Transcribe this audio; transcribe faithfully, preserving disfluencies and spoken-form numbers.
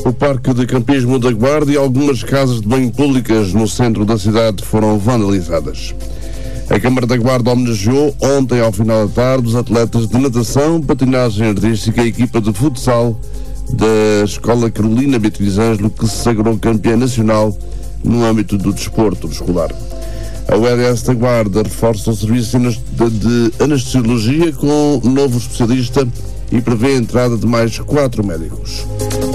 O Parque de Campismo da Guarda e algumas casas de banho públicas no centro da cidade foram vandalizadas. A Câmara da Guarda homenageou ontem, ao final da tarde, os atletas de natação, patinagem artística e equipa de futsal da Escola Carolina Beatriz Ângelo, que se sagrou campeã nacional no âmbito do desporto escolar. A U L S da Guarda reforça o serviço de anestesiologia com um novo especialista e prevê a entrada de mais quatro médicos.